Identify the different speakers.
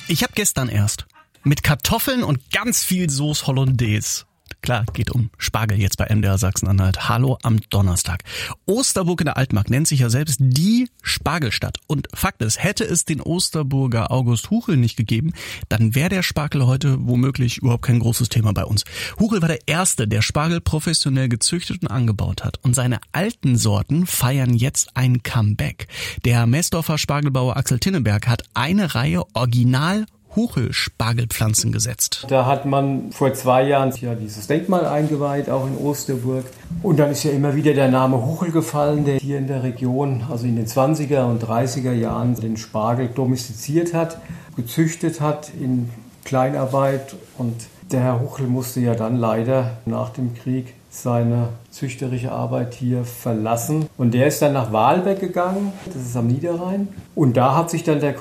Speaker 1: Ich habe gestern erst mit Kartoffeln und ganz viel Sauce Hollandaise. Klar, geht um Spargel jetzt bei MDR Sachsen-Anhalt. Hallo am Donnerstag. Osterburg in der Altmark nennt sich ja selbst die Spargelstadt. Und Fakt ist, hätte es den Osterburger August Huchel nicht gegeben, dann wäre der Spargel heute womöglich überhaupt kein großes Thema bei uns. Huchel war der Erste, der Spargel professionell gezüchtet und angebaut hat. Und seine alten Sorten feiern jetzt ein Comeback. Der Messdorfer Spargelbauer Axel Tinneberg hat eine Reihe Original Huchel-Spargelpflanzen gesetzt.
Speaker 2: Da hat man vor 2 Jahren ja dieses Denkmal eingeweiht, auch in Osterburg. Und dann ist ja immer wieder der Name Huchel gefallen, der hier in der Region, also in den 20er und 30er Jahren, den Spargel domestiziert hat, gezüchtet hat in Kleinarbeit. Und der Herr Huchel musste ja dann leider nach dem Krieg seine züchterische Arbeit hier verlassen. Und der ist dann nach Waalbeck gegangen, das ist am Niederrhein. Und da hat sich dann der